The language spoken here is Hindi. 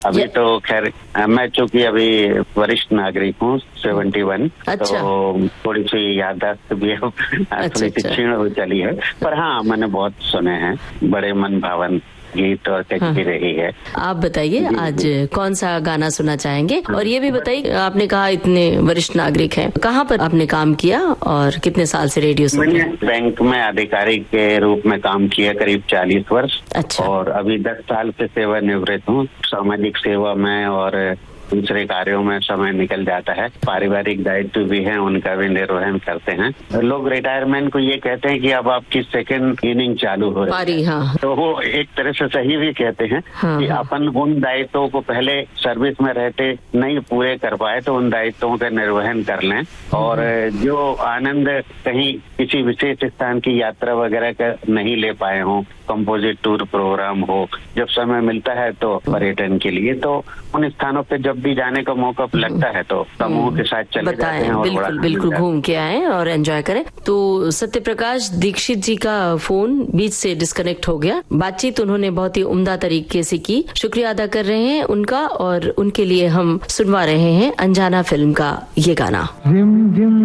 अभी तो खैर मैं चूंकि अभी वरिष्ठ नागरिक हूँ 71। अच्छा। तो थोड़ी सी याददाश्त भी थोड़ी सी क्षीण हो चली है, पर हाँ मैंने बहुत सुने हैं, बड़े मन भावन गीत और कजरी रही है। आप बताइए आज कौन सा गाना सुनना चाहेंगे, और ये भी बताइए आपने कहा इतने वरिष्ठ नागरिक हैं, कहाँ पर आपने काम किया और कितने साल से रेडियो सुन रहे हैं? मैंने बैंक में अधिकारी के रूप में काम किया करीब 40 वर्ष। अच्छा। और अभी 10 साल से सेवानिवृत्त हूँ। सामाजिक सेवा में और दूसरे कार्यों में समय निकल जाता है। पारिवारिक दायित्व भी हैं, उनका भी निर्वहन करते हैं। लोग रिटायरमेंट को ये कहते हैं कि अब आपकी सेकंड इनिंग चालू हो रही है। हाँ। तो वो एक तरह से सही भी कहते हैं कि अपन उन दायित्वों को पहले सर्विस में रहते नहीं पूरे कर पाए तो उन दायित्वों का निर्वहन कर लें, और जो आनंद कहीं किसी विशेष स्थान की यात्रा वगैरह का नहीं ले पाए हों, कंपोजिट टूर प्रोग्राम हो, जब समय मिलता है तो पर्यटन के लिए, तो उन स्थानों पे जब भी जाने का मौका लगता है तो समूह के साथ चले जाते हैं और बिल्कुल घूम के आए और एंजॉय करें। तो सत्य प्रकाश दीक्षित जी का फोन बीच से डिस्कनेक्ट हो गया। बातचीत उन्होंने बहुत ही उम्दा तरीके से की, शुक्रिया अदा कर रहे हैं उनका, और उनके लिए हम सुनवा रहे हैं अनजाना फिल्म का ये गाना।